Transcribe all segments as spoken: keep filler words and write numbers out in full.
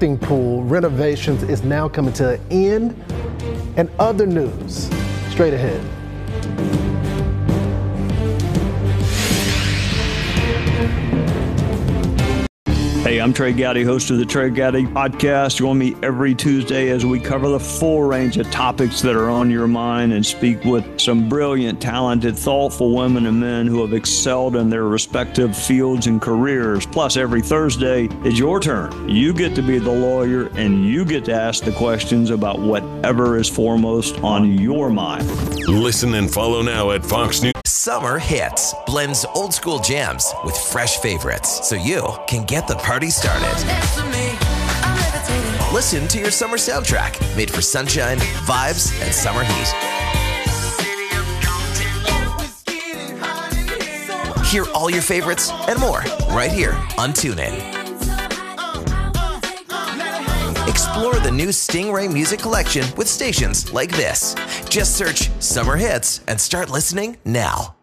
lifting pool renovations is now coming to an end, and other news straight ahead. Hey, I'm Trey Gowdy, host of the Trey Gowdy Podcast. Join me every Tuesday as we cover the full range of topics that are on your mind and speak with some brilliant, talented, thoughtful women and men who have excelled in their respective fields and careers. Plus, every Thursday is your turn. You get to be the lawyer and you get to ask the questions about whatever is foremost on your mind. Listen and follow now at Fox News. Summer Hits blends old school jams with fresh favorites so you can get the party started. Listen to your summer soundtrack made for sunshine, vibes, and summer heat. Hear all your favorites and more right here on TuneIn. Explore the new Stingray music collection with stations like this. Just search Summer Hits and start listening now.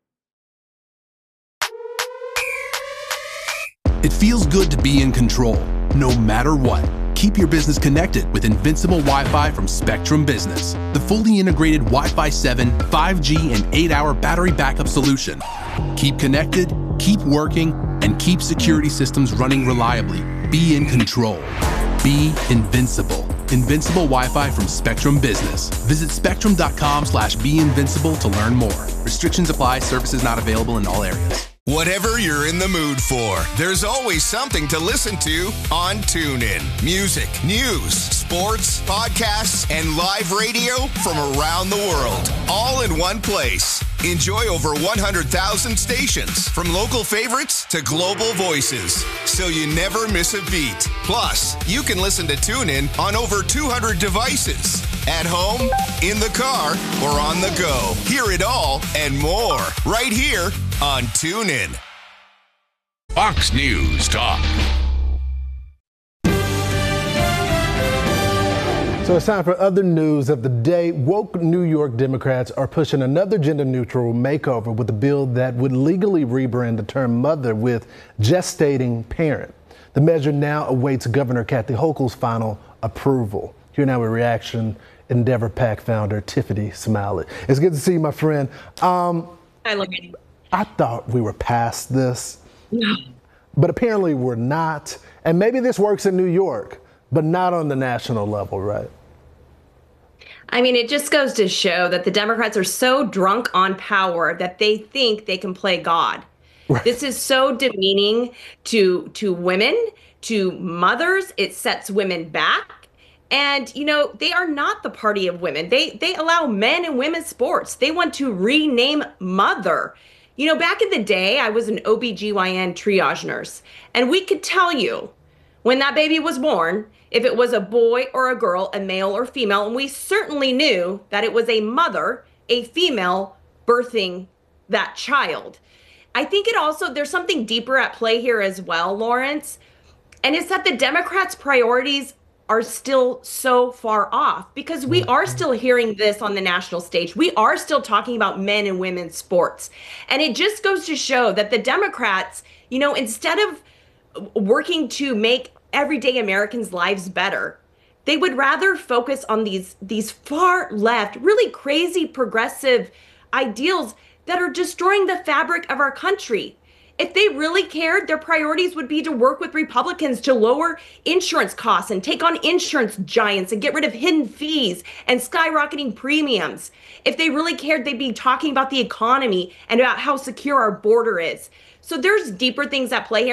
It feels good to be in control, no matter what. Keep your business connected with Invincible Wi-Fi from Spectrum Business, the fully integrated Wi-Fi seven, five G, and eight hour battery backup solution. Keep connected, keep working, and keep security systems running reliably. Be in control. Be invincible. Invincible Wi-Fi from Spectrum Business. Visit spectrum.com slash be invincible to learn more. Restrictions apply. Services not available in all areas. Whatever you're in the mood for, there's always something to listen to on TuneIn. Music, news, sports, podcasts, and live radio from around the world, all in one place. Enjoy over one hundred thousand stations, from local favorites to global voices, so you never miss a beat. Plus, you can listen to TuneIn on over two hundred devices, at home, in the car, or on the go. Hear it all and more right here on TuneIn. Fox News Talk. So it's time for other news of the day. Woke New York Democrats are pushing another gender-neutral makeover with a bill that would legally rebrand the term mother with gestating parent. The measure now awaits Governor Kathy Hochul's final approval. Here now with reaction, Endeavor PAC founder Tiffany Smiley. It's good to see you, my friend. Um, I love it. I thought we were past this, but apparently we're not. And maybe this works in New York, but not on the national level, right? I mean, it just goes to show that the Democrats are so drunk on power that they think they can play God. Right. This is so demeaning to to women, to mothers. It sets women back. And, you know, they are not the party of women. They they allow men and women's sports. They want to rename mother. You know, back in the day, I was an O B G Y N triage nurse, and we could tell you when that baby was born, if it was a boy or a girl, a male or female, and we certainly knew that it was a mother, a female, birthing that child. I think it also, there's something deeper at play here as well, Lawrence, and it's that the Democrats' priorities are still so far off, because we are still hearing this on the national stage. We are still talking about men and women's sports. And it just goes to show that the Democrats, you know, instead of working to make everyday Americans' lives better, they would rather focus on these these far left, really crazy progressive ideals that are destroying the fabric of our country. If they really cared, their priorities would be to work with Republicans to lower insurance costs and take on insurance giants and get rid of hidden fees and skyrocketing premiums. If they really cared, they'd be talking about the economy and about how secure our border is. So there's deeper things at play here.